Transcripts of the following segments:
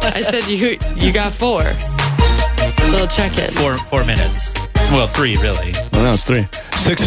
I said you got 4. Little check-in. 4 minutes. Well, 3 really. Well, now it's 3. 6.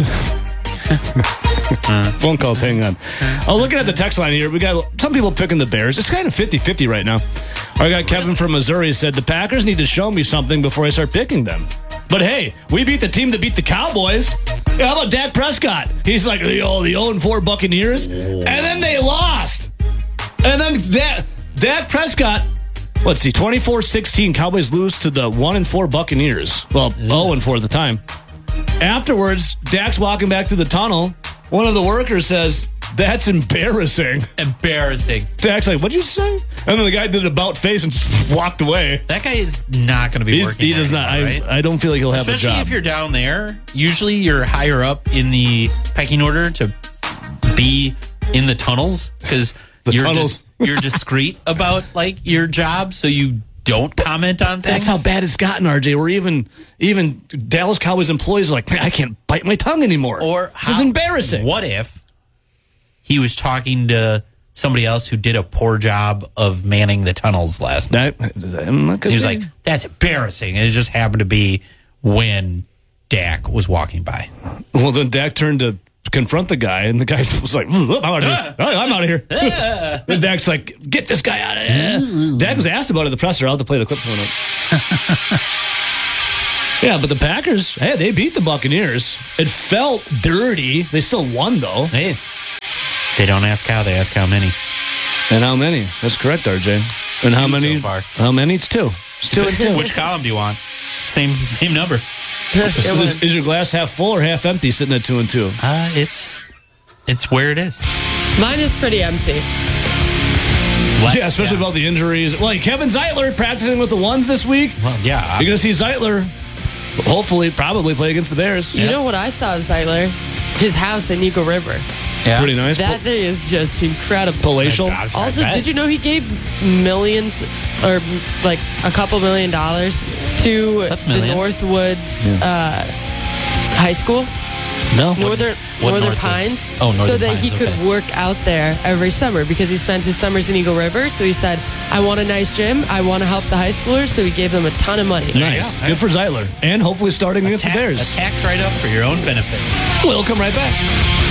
Phone calls, hang on. Looking at the text line here, we got some people picking the Bears. It's kind of 50-50 right now. I got Kevin from Missouri said, the Packers need to show me something before I start picking them. But hey, we beat the team that beat the Cowboys. Yeah, how about Dak Prescott? He's like the 0-4 Buccaneers. And then they lost. And then Dak Prescott, let's see, 24-16. Cowboys lose to the 1-4 Buccaneers. Well, 0-4 at the time. Afterwards, Dak's walking back through the tunnel. One of the workers says, that's embarrassing. Embarrassing. Dak's like, what'd you say? And then the guy did an about face and just walked away. That guy is not going to be working. He does not. Right? I don't feel like he'll have a job. Especially if you're down there. Usually you're higher up in the pecking order to be in the tunnels because you're discreet about like your job, so you don't comment on things. That's how bad it's gotten, RJ. Where even Dallas Cowboys employees are like, man, I can't bite my tongue anymore. This is embarrassing. What if he was talking to somebody else who did a poor job of manning the tunnels last night? He was like, that's embarrassing. And it just happened to be when Dak was walking by. Well, then Dak turned to confront the guy, and the guy was like, I'm out of here. I'm out of here. And Dak's like, get this guy out of here. Dak was asked about it at the presser. I'll have to play the clip coming up. Yeah, but the Packers, hey, they beat the Buccaneers. It felt dirty. They still won, though. Hey, they don't ask how, they ask how many. And how many? That's correct, RJ. And how many? So far. How many? It's 2. It's 2 and 2. Which column do you want? Same number. Is your glass half full or half empty sitting at 2 and 2? It's where it is. Mine is pretty empty. Yeah, especially about the injuries. Well, Kevin Zeitler practicing with the ones this week. Well, yeah. You're going to see Zeitler hopefully probably play against the Bears. You know what I saw of Zeitler? His house in Eagle River. Yeah. Pretty nice. That thing is just incredible. Palatial. Also, did you know he gave millions or like a couple $1 million to the Northwoods High School? No. Northern Pines. Oh, Northern so that Pines, he could work out there every summer because he spent his summers in Eagle River. So he said, I want a nice gym. I want to help the high schoolers. So he gave them a ton of money. Nice. Good for Zeitler. And hopefully starting against the Bears. A tax write-up for your own benefit. We'll come right back.